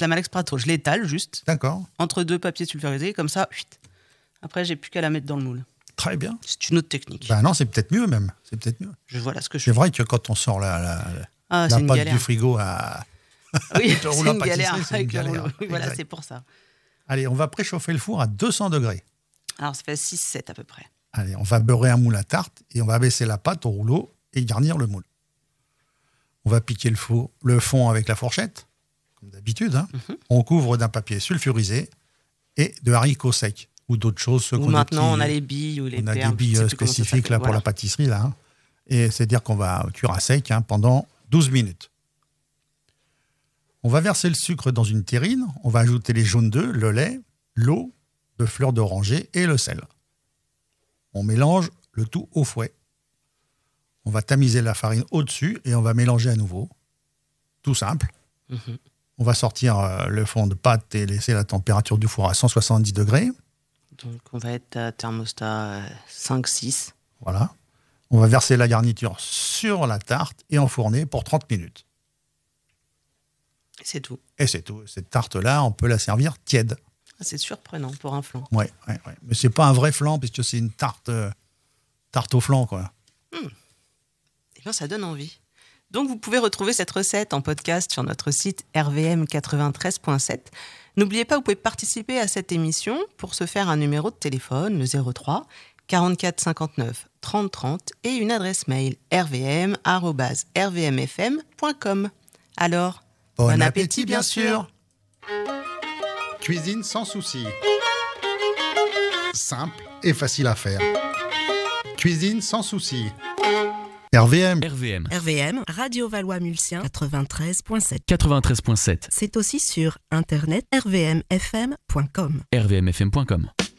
la mets à l'extraterre, je l'étale juste. D'accord. Entre 2 papiers sulfurisés, comme ça. Chut. Après, j'ai plus qu'à la mettre dans le moule. Très bien. C'est une autre technique. Non, c'est peut-être mieux même. C'est peut-être mieux. Voilà ce que je C'est fais. vrai que quand on sort la c'est pâte du frigo oui, le c'est rouleau à une galère. pâtisserie, c'est une avec le galère. rouleau. Oui, voilà, Exact. c'est pour ça. Allez, on va préchauffer le four à 200 degrés. Alors, ça fait 6-7 à peu près. Allez, on va beurrer un moule à tarte et on va baisser la pâte au rouleau et garnir le moule. On va piquer le fond avec la fourchette, comme d'habitude. On couvre d'un papier sulfurisé et de haricots secs ou d'autres choses. Ou maintenant, on a les billes ou les perles. On a des billes spécifiques là, pour la pâtisserie. Là, Et c'est-à-dire qu'on va cuire à sec pendant 12 minutes. On va verser le sucre dans une terrine. On va ajouter les jaunes d'œufs, le lait, l'eau, de fleurs d'oranger et le sel. On mélange le tout au fouet. On va tamiser la farine au-dessus et on va mélanger à nouveau. Tout simple. On va sortir le fond de pâte et laisser la température du four à 170 degrés. Donc, on va être à thermostat 5-6. Voilà. On va verser la garniture sur la tarte et enfourner pour 30 minutes. C'est tout. Et c'est tout. Cette tarte-là, on peut la servir tiède. C'est surprenant pour un flan. Ouais. Mais c'est pas un vrai flan, puisque c'est une tarte au flan, quoi. Eh bien, ça donne envie. Donc, vous pouvez retrouver cette recette en podcast sur notre site rvm93.7. N'oubliez pas, vous pouvez participer à cette émission. Pour ce faire, un numéro de téléphone, le 03 44 59 30 30 et une adresse mail rvm@rvmfm.com. Alors, bon appétit, bien sûr. Cuisine sans souci. Simple et facile à faire. Cuisine sans souci. RVM. RVM, Radio Valois-Mulsien, 93.7. 93.7. C'est aussi sur internet rvmfm.com. rvmfm.com.